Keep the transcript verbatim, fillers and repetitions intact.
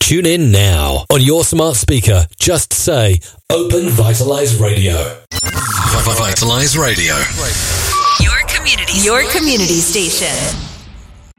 Tune in now. On your smart speaker, just say Open Vitalize Radio. Vitalize Radio. Your community, your community station.